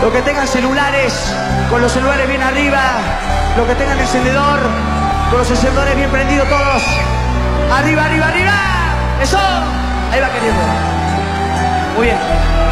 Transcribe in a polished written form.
Los que tengan celulares, con los celulares bien arriba. Los que tengan encendedor, con los encendedores bien prendidos todos. Arriba, arriba, arriba. Eso. Ahí va queriendo. Muy bien.